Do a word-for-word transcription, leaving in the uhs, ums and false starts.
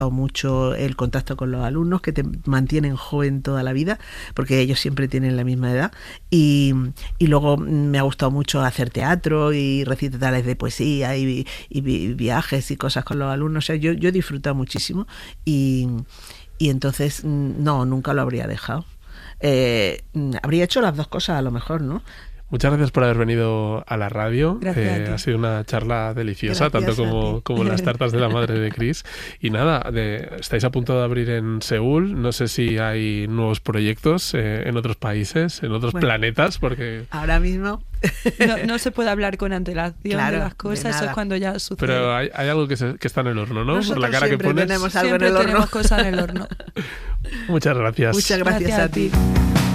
mucho el contacto con los alumnos, que te mantienen joven toda la vida, porque ellos siempre tienen la misma edad, y, y luego me ha gustado mucho hacer teatro y recitales de poesía y, y viajes y cosas con los alumnos. O sea, yo, yo he disfrutado muchísimo y, y entonces no, nunca lo habría dejado. Eh, habría hecho las dos cosas a lo mejor, ¿no? Muchas gracias por haber venido a la radio. Eh, ha sido una charla deliciosa, Gracias tanto como, como las tartas de la madre de Chris. Y nada, de, estáis a punto de abrir en Seúl. No sé si hay nuevos proyectos eh, en otros países, en otros bueno, planetas, porque... Ahora mismo... No, no se puede hablar con antelación claro, de las cosas, de eso es cuando ya sucede. Pero hay, hay algo que, se, que está en el horno, ¿no? Nosotros por la cara que pones. Tenemos algo siempre en el horno. tenemos cosas en el horno. Muchas gracias. Muchas gracias, gracias a ti.